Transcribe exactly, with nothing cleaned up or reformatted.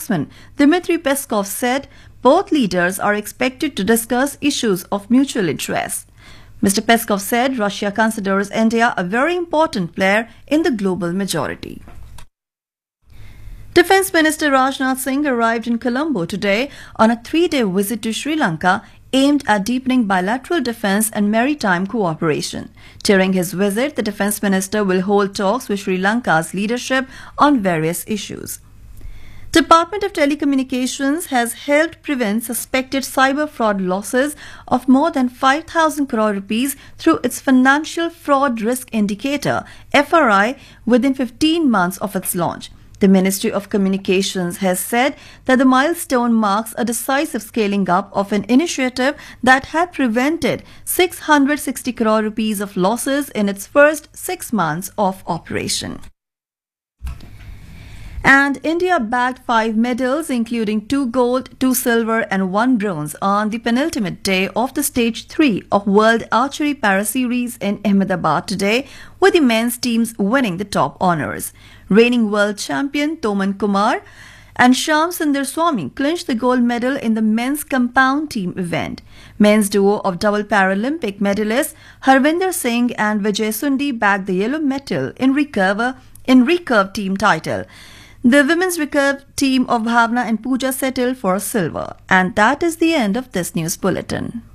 spokesman Dmitry Peskov said both leaders are expected to discuss issues of mutual interest. Mister Peskov said Russia considers India a very important player in the global majority. Defence Minister Rajnath Singh arrived in Colombo today on a three-day visit to Sri Lanka aimed at deepening bilateral defence and maritime cooperation. During his visit, the Defence Minister will hold talks with Sri Lanka's leadership on various issues. Department of Telecommunications has helped prevent suspected cyber fraud losses of more than five thousand crore rupees through its Financial Fraud Risk Indicator F R I within fifteen months of its launch. The Ministry of Communications has said that the milestone marks a decisive scaling up of an initiative that had prevented six hundred sixty crore rupees of losses in its first six months of operation. And India bagged five medals, including two gold, two silver and one bronze on the penultimate day of the Stage three of World Archery Para Series in Ahmedabad today, with the men's teams winning the top honours. Reigning world champion Toman Kumar and Shyam Sundar Swamy clinched the gold medal in the men's compound team event. Men's duo of double Paralympic medalists Harvinder Singh and Vijay Sundi bagged the yellow medal in recurve, in recurve team title. The women's recurve team of Bhavna and Pooja settled for silver. And that is the end of this news bulletin.